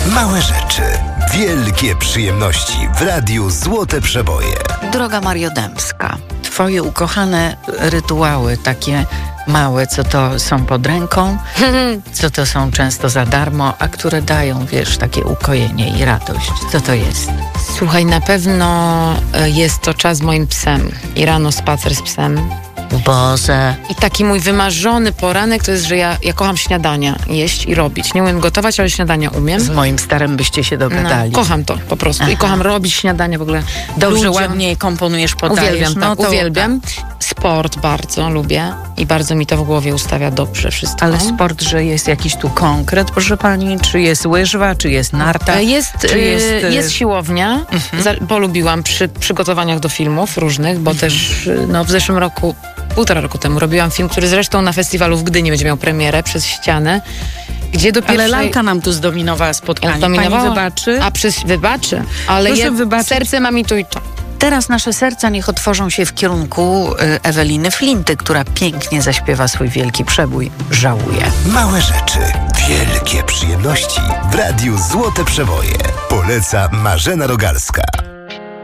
Małe rzeczy, wielkie przyjemności w Radiu Złote Przeboje. Droga Mario Dębska, twoje ukochane rytuały takie małe, co to są pod ręką, co to są często za darmo, a które dają, wiesz, takie ukojenie i radość. Co to jest? Słuchaj, na pewno jest to czas z moim psem i rano spacer z psem. Boże. I taki mój wymarzony poranek to jest, że ja kocham śniadania jeść i robić. Nie umiem gotować, ale śniadania umiem. Z moim starym byście się dogadali. Kocham to po prostu. I kocham robić śniadania w ogóle. Dobrze, ludziom. ładnie komponujesz, podajesz. Uwielbiam, no tak, to uwielbiam. Sport bardzo lubię i bardzo mi to w głowie ustawia dobrze wszystko. Ale sport, że jest jakiś tu konkret, proszę pani? Czy jest łyżwa, czy jest narta? Jest siłownia. Polubiłam przy przygotowaniach do filmów różnych, bo też w zeszłym roku, 1,5 roku temu robiłam film, który zresztą na festiwalu w Gdyni będzie miał premierę, Przez ścianę, gdzie do pierwszej... Ale lalka nam tu zdominowała spotkanie. Pani wybaczy? Wybaczy, ale serce ma mi tu i to. Teraz nasze serca niech otworzą się w kierunku Eweliny Flinty, która pięknie zaśpiewa swój wielki przebój Żałuję. Małe rzeczy, wielkie przyjemności w Radiu Złote Przeboje. Poleca Marzena Rogalska.